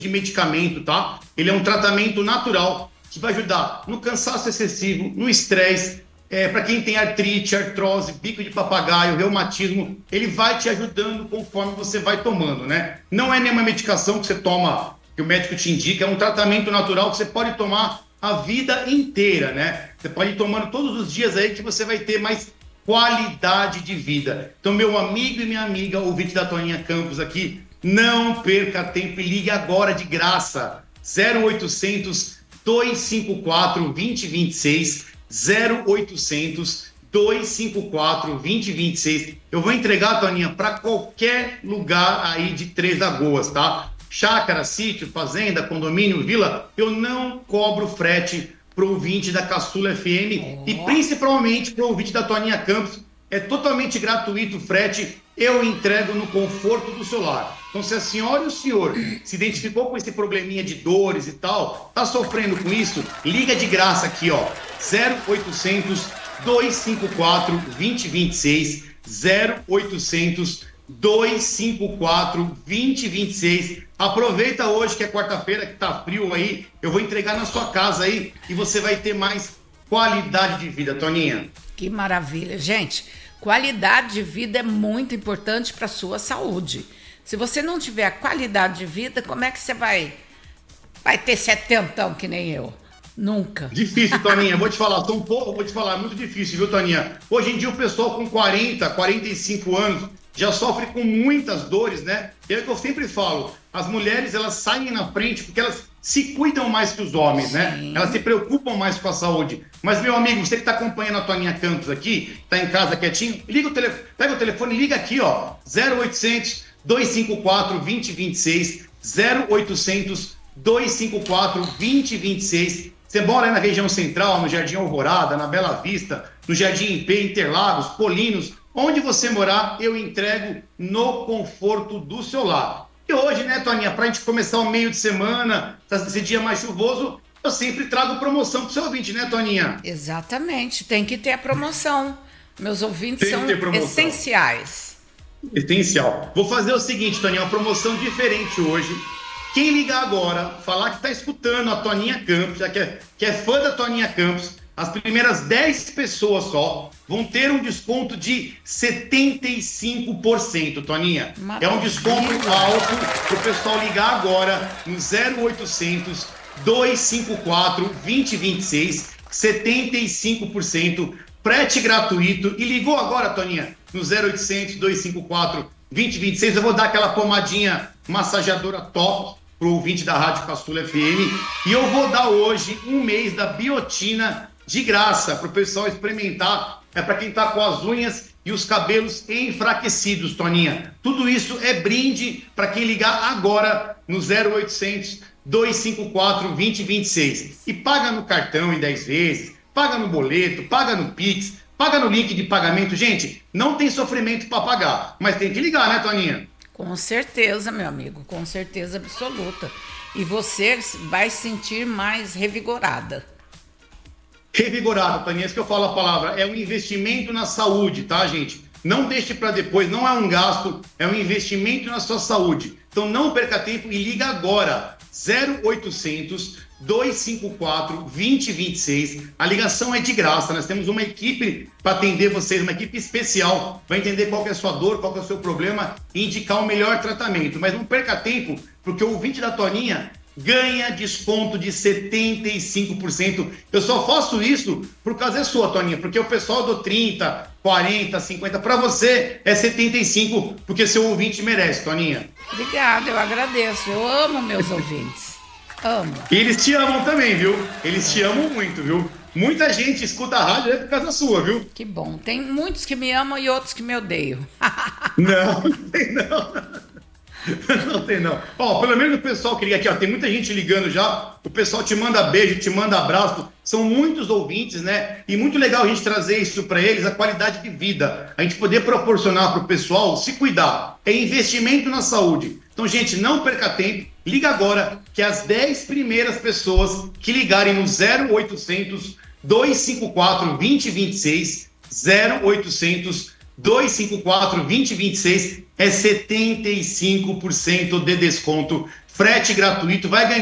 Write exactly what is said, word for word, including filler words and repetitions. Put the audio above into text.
de medicamento, tá? Ele é um tratamento natural que vai ajudar no cansaço excessivo, no estresse, é, para quem tem artrite, artrose, bico de papagaio, reumatismo, ele vai te ajudando conforme você vai tomando, né? Não é nenhuma medicação que você toma, que o médico te indica, é um tratamento natural que você pode tomar a vida inteira, né? Você pode ir tomando todos os dias aí que você vai ter mais qualidade de vida. Então, meu amigo e minha amiga, ouvinte da Toninha Campos aqui, não perca tempo e ligue agora de graça. zero oitocentos, dois cinco quatro, dois zero dois seis, zero oitocentos, dois cinco quatro, dois zero dois seis. Eu vou entregar, Toninha, para qualquer lugar aí de Três Lagoas, tá? Chácara, sítio, fazenda, condomínio, vila, eu não cobro frete para o ouvinte da Caçula F M oh. e principalmente para o ouvinte da Toninha Campos. É totalmente gratuito o frete, eu entrego no conforto do seu lar. Então, se a senhora e o senhor se identificou com esse probleminha de dores e tal, tá sofrendo com isso, liga de graça aqui, ó, zero oitocentos, dois cinco quatro, dois zero dois seis, zero oitocentos, dois cinco quatro, dois zero dois seis. Aproveita hoje que é quarta-feira, que tá frio aí, eu vou entregar na sua casa aí e você vai ter mais qualidade de vida, Toninha. Que maravilha, gente. Qualidade de vida é muito importante para a sua saúde. Se você não tiver qualidade de vida, como é que você vai, vai ter setentão que nem eu? Nunca. Difícil, Toninha. Vou te falar, tô um pouco, vou te falar, muito difícil, viu, Toninha? Hoje em dia o pessoal com quarenta, quarenta e cinco anos já sofre com muitas dores, né? E é o que eu sempre falo, as mulheres, elas saem na frente porque elas se cuidam mais que os homens, Sim. né? Elas se preocupam mais com a saúde. Mas, meu amigo, você que está acompanhando a Toninha Campos aqui, está em casa quietinho, liga o telefone, pega o telefone e liga aqui, ó, zero oitocentos, dois cinco quatro, dois zero dois seis, zero oitocentos, dois cinco quatro, dois zero dois seis. Você mora aí na região central, no Jardim Alvorada, na Bela Vista, no Jardim Impê, Interlagos, Polinos, onde você morar, eu entrego no conforto do seu lar. E hoje, né, Toninha, para a gente começar o meio de semana, esse dia mais chuvoso, eu sempre trago promoção para o seu ouvinte, né, Toninha? Exatamente, tem que ter a promoção. Meus ouvintes são essenciais. Essencial. Vou fazer o seguinte, Toninha, uma promoção diferente hoje. Quem ligar agora, falar que está escutando a Toninha Campos, já que é, que é fã da Toninha Campos, as primeiras dez pessoas só vão ter um desconto de setenta e cinco por cento, Toninha. Maravilha. É um desconto alto para o pessoal ligar agora no zero oitocentos, dois cinco quatro, dois zero dois seis, setenta e cinco por cento, frete gratuito. E ligou agora, Toninha, no zero oitocentos, dois cinco quatro, dois zero dois seis. Eu vou dar aquela pomadinha massageadora top para o ouvinte da Rádio Caçula F M. E eu vou dar hoje um mês da Biotina de graça para o pessoal experimentar. É para quem está com as unhas e os cabelos enfraquecidos, Toninha. Tudo isso é brinde para quem ligar agora no zero oitocentos, dois cinco quatro, dois zero dois seis. E paga no cartão em dez vezes, paga no boleto, paga no Pix, paga no link de pagamento. Gente, não tem sofrimento para pagar, mas tem que ligar, né, Toninha? Com certeza, meu amigo, com certeza absoluta. E você vai se sentir mais revigorada. Revigorado, Toninha, isso que eu falo a palavra, é um investimento na saúde, tá, gente? Não deixe para depois, não é um gasto, é um investimento na sua saúde. Então não perca tempo e liga agora, zero oitocentos, dois cinco quatro, dois zero dois seis. A ligação é de graça, nós temos uma equipe para atender vocês, uma equipe especial, vai entender qual que é a sua dor, qual que é o seu problema e indicar o melhor tratamento. Mas não perca tempo, porque o ouvinte da Toninha ganha desconto de setenta e cinco por cento. Eu só faço isso por causa sua, Toninha, porque o pessoal do trinta, quarenta, cinquenta, para você é setenta e cinco, porque seu ouvinte merece, Toninha. Obrigada, eu agradeço. Eu amo meus ouvintes. Amo. E eles te amam também, viu? Eles te amam muito, viu? Muita gente escuta a rádio é por causa sua, viu? Que bom. Tem muitos que me amam e outros que me odeiam. Não, não tem não. Não tem não. Ó, pelo menos o pessoal que liga aqui, ó, tem muita gente ligando já, o pessoal te manda beijo, te manda abraço, são muitos ouvintes, né? E muito legal a gente trazer isso para eles, a qualidade de vida, a gente poder proporcionar para o pessoal se cuidar, é investimento na saúde. Então, gente, não perca tempo, liga agora, que as dez primeiras pessoas que ligarem no zero oitocentos, dois cinco quatro, dois zero dois seis, zero oitocentos, dois cinco quatro, dois zero dois seis, é setenta e cinco por cento de desconto. frete gratuito, vai ganhar